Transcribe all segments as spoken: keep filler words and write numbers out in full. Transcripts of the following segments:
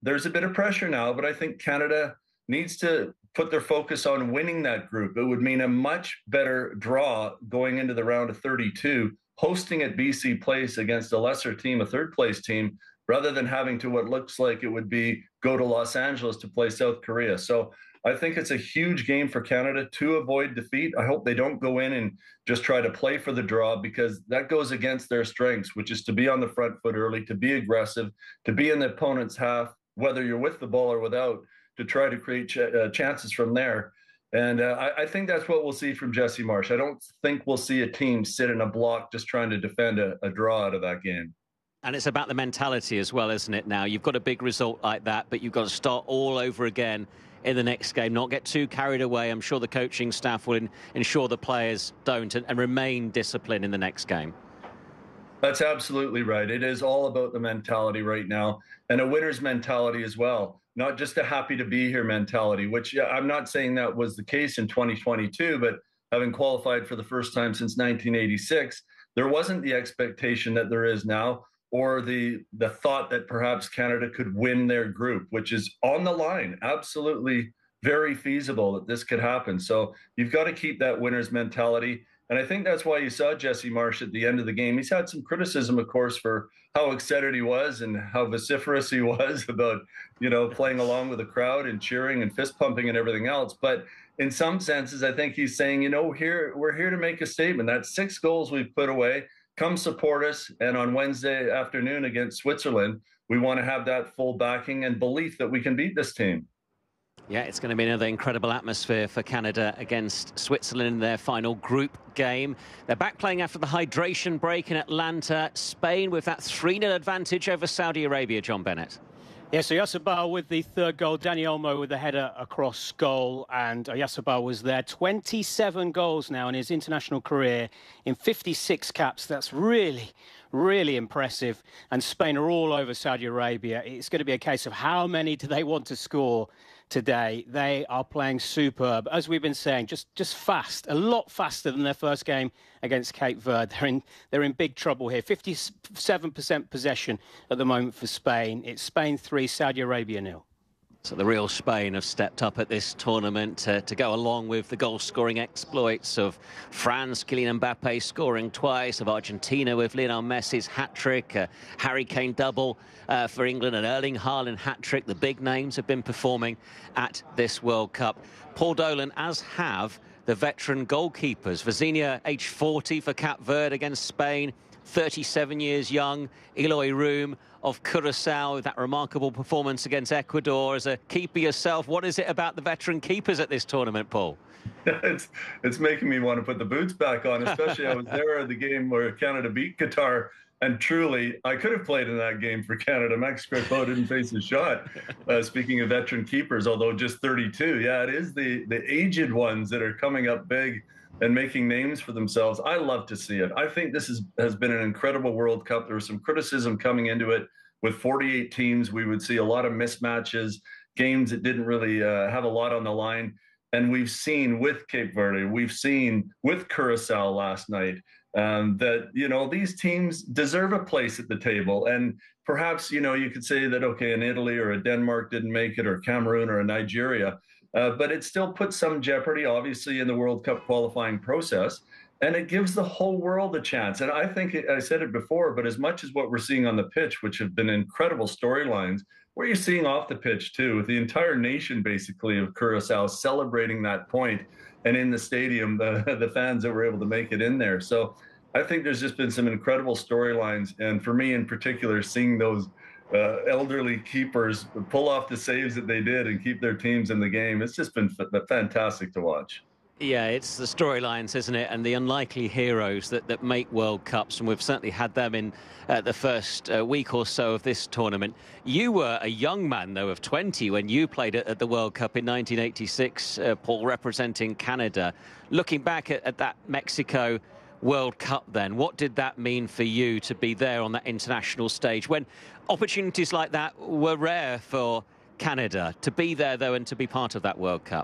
there's a bit of pressure now, but I think Canada needs to put their focus on winning that group. It would mean a much better draw going into the round of thirty-two, hosting at B C Place against a lesser team, a third place team, rather than having to what looks like it would be go to Los Angeles to play South Korea. So I think it's a huge game for Canada to avoid defeat. I hope they don't go in and just try to play for the draw, because that goes against their strengths, which is to be on the front foot early, to be aggressive, to be in the opponent's half, whether you're with the ball or without, to try to create ch- uh, chances from there. And uh, I, I think that's what we'll see from Jesse Marsch. I don't think we'll see a team sit in a block just trying to defend a, a draw out of that game. And it's about the mentality as well, isn't it, now? You've got a big result like that, but you've got to start all over again in the next game, not get too carried away. I'm sure the coaching staff will in, ensure the players don't, and, and remain disciplined in the next game. That's absolutely right. It is all about the mentality right now, and a winner's mentality as well, not just a happy to be here mentality, which I'm not saying that was the case in twenty twenty-two, but having qualified for the first time since nineteen eighty-six, there wasn't the expectation that there is now, or the the thought that perhaps Canada could win their group, which is on the line. Absolutely very feasible that this could happen. So you've got to keep that winner's mentality. And I think that's why you saw Jesse Marsch at the end of the game. He's had some criticism, of course, for how excited he was and how vociferous he was about, you know, playing along with the crowd and cheering and fist pumping and everything else. But in some senses, I think he's saying, you know, here we're here to make a statement. That's six goals we've put away. Come support us. And on Wednesday afternoon against Switzerland, we want to have that full backing and belief that we can beat this team. Yeah, it's going to be another incredible atmosphere for Canada against Switzerland in their final group game. They're back playing after the hydration break in Atlanta. Spain with that three nil advantage over Saudi Arabia, John Bennett. Yeah, so Oyarzabal with the third goal, Dani Olmo with the header across goal, and Oyarzabal was there. twenty-seven goals now in his international career in fifty-six caps. That's really, really impressive. And Spain are all over Saudi Arabia. It's going to be a case of how many do they want to score today. They are playing superb. As we've been saying, just just fast, a lot faster than their first game against Cape Verde. They're in, they're in big trouble here. fifty-seven percent possession at the moment for Spain. It's Spain three, Saudi Arabia nil. So the real Spain have stepped up at this tournament uh, to go along with the goal-scoring exploits of France, Kylian Mbappe scoring twice, of Argentina with Lionel Messi's hat-trick, uh, Harry Kane double uh, for England, and Erling Haaland hat-trick. The big names have been performing at this World Cup. Paul Dolan, as have the veteran goalkeepers. Vizinha, age forty for Cape Verde against Spain, thirty-seven years young. Eloy Room of Curacao, that remarkable performance against Ecuador. As a keeper yourself, what is it about the veteran keepers at this tournament, Paul? It's it's making me want to put the boots back on, especially I was there at the game where Canada beat Qatar, and truly, I could have played in that game for Canada. Max Crepeau didn't face a shot. Uh, speaking of veteran keepers, although just thirty-two, yeah, it is the, the aged ones that are coming up big and making names for themselves. I love to see it. I think this is, has been an incredible World Cup. There was some criticism coming into it. With forty-eight teams, we would see a lot of mismatches, games that didn't really uh, have a lot on the line. And we've seen with Cape Verde, we've seen with Curacao last night, um, that, you know, these teams deserve a place at the table. And perhaps, you know, you could say that, okay, an Italy or a Denmark didn't make it, or Cameroon or a Nigeria, uh, but it still puts some jeopardy, obviously, in the World Cup qualifying process. And it gives the whole world a chance. And I think, I said it before, but as much as what we're seeing on the pitch, which have been incredible storylines, what you're seeing off the pitch too, with the entire nation basically of Curacao celebrating that point, and in the stadium, the, the fans that were able to make it in there. So I think there's just been some incredible storylines. And for me in particular, seeing those uh, elderly keepers pull off the saves that they did and keep their teams in the game, it's just been f- fantastic to watch. Yeah, it's the storylines, isn't it? And the unlikely heroes that, that make World Cups. And we've certainly had them in uh, the first uh, week or so of this tournament. You were a young man, though, of twenty when you played at, at the World Cup in nineteen eighty-six, uh, Paul, representing Canada. Looking back at, at that Mexico World Cup then, what did that mean for you to be there on that international stage when opportunities like that were rare for Canada? To be there, though, and to be part of that World Cup?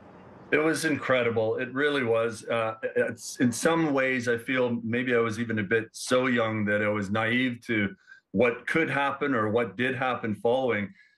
It was incredible. It really was. Uh, it's, in some ways, I feel maybe I was even a bit so young that I was naive to what could happen or what did happen following.